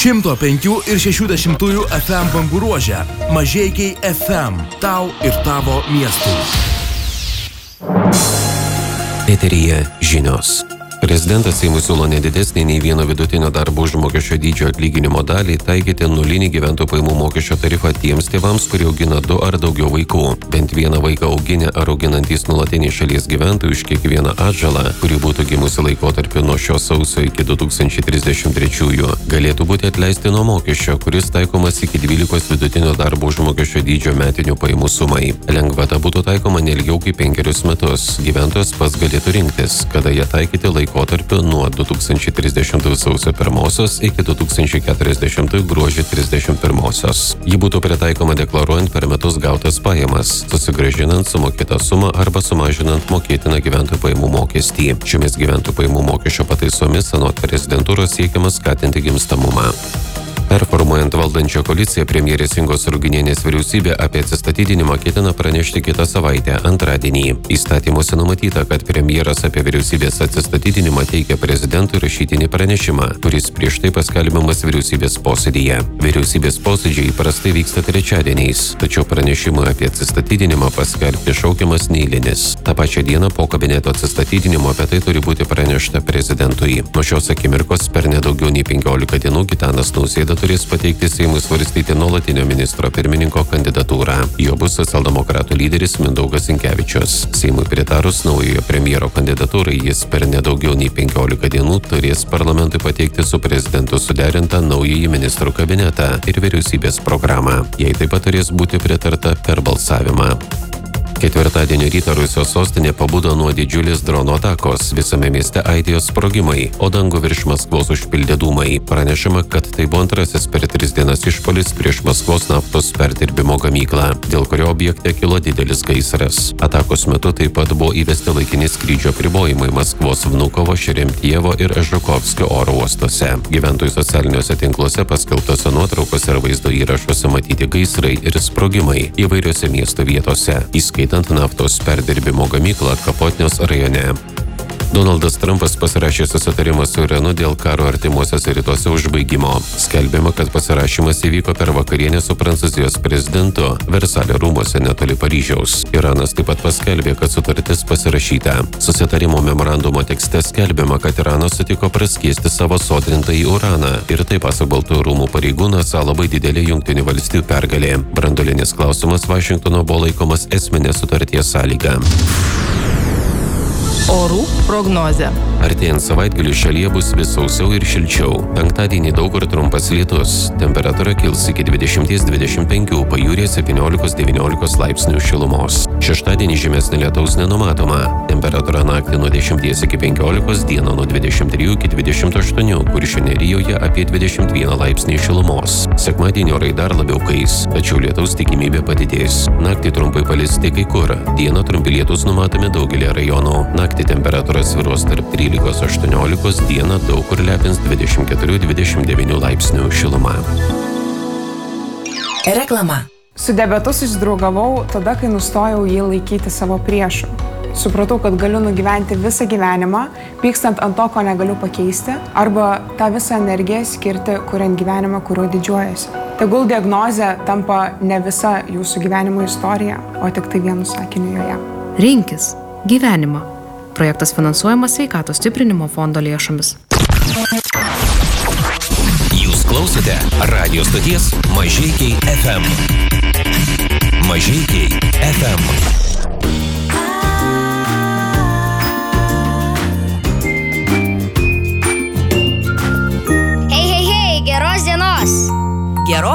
105 ir 60 FM bangų ruože. Mažeikiai FM. Tau ir tavo miestui. Eteryje žinios. Prezidentas Seimui siūlo nedidesnį nei vieno vidutinio darbo užmokesčio dydžio atlyginimo dalį taikyti nulinį gyventojų pajamų mokesčio tarifą tiems tėvams, kurie augina 2 ar daugiau vaikų. Bent vieną vaiką auginę ar auginantys nuolatiniai šalies gyventojai už kiekvieną atžalą, kuri būtų gimusi laikotarpiu nuo šio sausio iki 2033, galėtų būti atleisti nuo mokesčio, kuris taikomas iki 12 vidutinio darbo užmokesčio dydžio metinių pajamų sumai. Lengvata būtų taikoma neilgiau kaip 5 metus. Gyventojas pats galėtų rinktis, kada ją taikyti laikotarpiu nuo 2030 sausio 1 iki 2040 gruodžio 31. Ji būtų pritaikoma deklaruojant per metus gautas pajamas, susigrąžinant sumokėtą sumą arba sumažinant mokėtiną gyventojų pajamų mokestį. Šiomis gyventojų pajamų mokesčio pataisomis anot prezidentūros siekiama skatinti gimstamumą. Performuojant valdančią koaliciją, premjerės Ingos Ruginienės vyriausybė apie atsistatydinimą ketina pranešti kitą savaitę, antradienį. Įstatymuose numatyta, kad premjeras apie vyriausybės atsistatydinimą teikia prezidentui rašytinį pranešimą, kuris prieš tai paskelbiamas vyriausybės posėdyje. Vyriausybės posėdžiai įprastai vyksta trečiadieniais, tačiau pranešimui apie atsistatydinimą paskelbti šaukiamas neeilinis. Ta pačia diena po kabineto atsistatydinimo apie tai turi būti pranešta prezidentui. Nuo šios akimirkos per nedaugiau nei 15 dienų Gitanas Nausėda turės pateikti Seimui svarstyti nuolatinio ministro pirmininko kandidatūrą. Jo bus socialdemokratų lyderis Mindaugas Sinkevičius. Seimui pritarus naujojo premjero kandidatūrai, jis per nedaugiau nei 15 dienų turės parlamentui pateikti su prezidentu suderintą naująjį ministrų kabinetą ir vyriausybės programą. Jai taip pat turės būti pritarta per balsavimą. Ketvirtadienio rytą Rusijos sostinė pabudo nuo didžiulės drono atakos. Visame mieste aidėjo sprogimai, o dangų virš Maskvos užpildė dūmai. Pranešama, kad tai buvo antrasis per 3 dienas išpuolis prieš Maskvos naftos perdirbimo gamyklą, dėl kurio objekte kilo didelis gaisras. Atakos metu taip pat buvo įvesti laikini skrydžio apribojimai Maskvos Vnukovo, Šeremtjevo ir Žukovskio oro uostuose. Gyventojų socialiniuose tinkluose paskelbtose nuotraukose ir vaizdo įrašuose matyti gaisrai ir sprogimai įvairiose miesto vietose, įskaitant naftos perdirbimo gamyklą Kapotnios rajone. Donaldas Trumpas pasirašė susitarimą su Iranu dėl karo artimuosiuose rytuose užbaigimo. Skelbiama, kad pasirašymas įvyko per vakarienę su Prancūzijos prezidentu Versalio rūmuose netoli Paryžiaus. Iranas taip pat paskelbė, kad sutartis pasirašyta. Susitarimo memorandumo tekste skelbiama, kad Iranas sutiko praskiesti savo sodrintąjį uraną ir taip pasak Baltųjų rūmų pareigūnas labai didelė Jungtinių valstijų pergalė. Branduolinis klausimas Vašingtono buvo laikomas esminė sutarties sąlyga. Orų prognozė. Artėjant savaitgaliui šalyje bus vis sausiau ir šilčiau. Penktadienį daug kur trumpas lietus. Temperatūra kils iki 20-25, pajūryje 17-19 laipsnių šilumos. Šeštadienį žymesnė lietaus nenumatoma. Temperatūra naktį nuo 10 iki 15, dieną nuo 23 iki 28, Kuršių nerijoje apie 21 laipsnį šilumos. Sekmadienį orai dar labiau kais, tačiau lietaus tikimybė padidės. Naktį trumpai palis tik kai kur. Dieną trumpi lietus numatomi daugelį rajonų. Naktį temperatūra svyruos tarp 13-18, dieną daug kur lepins 24-29 laipsnių šiluma. Reklama. Su diabetu susidraugavau tada, kai nustojau jį laikyti savo priešu. Supratau, kad galiu nugyventi visą gyvenimą, pykstant ant to, ko negaliu pakeisti, arba tą visą energiją skirti, kuriant gyvenimą, kuriuo didžiuojasi. Tegul diagnozė tampa ne visa jūsų gyvenimo istorija, o tik tai vienu sakiniu joje. Rinkis gyvenimą. Projektas finansuojamas Sveikatos stiprinimo fondo lėšomis. Jūs klausote radijo stoties Mažeikiai FM. Mažeikiai FM. Hei, geros dienos. Geros